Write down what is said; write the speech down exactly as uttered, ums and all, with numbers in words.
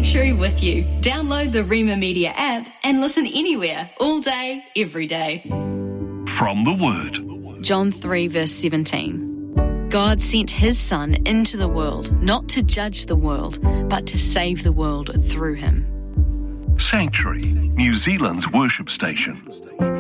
Sanctuary with you. Download the Rhema Media app and listen anywhere, all day, every day. From the Word. John three verse seventeen. God sent his Son into the world, not to judge the world, but to save the world through him. Sanctuary, New Zealand's worship station.